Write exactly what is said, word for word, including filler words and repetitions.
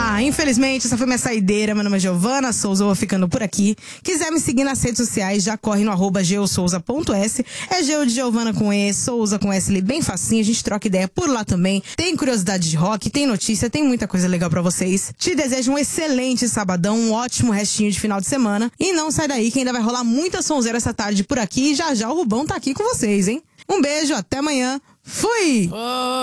Ah, infelizmente, essa foi minha saideira. Meu nome é Giovana Souza, eu vou ficando por aqui. Quiser me seguir nas redes sociais, já corre no arroba geosouza ponto s. É Geo de Giovana com E, Souza com S, bem facinho. A gente troca ideia por lá também. Tem curiosidade de rock, tem notícia, tem muita coisa legal pra vocês. Te desejo um excelente sabadão, um ótimo restinho de final de semana. E não sai daí que ainda vai rolar muita sonzeira essa tarde por aqui. E já já o Rubão tá aqui com vocês, hein? Um beijo, até amanhã. Fui!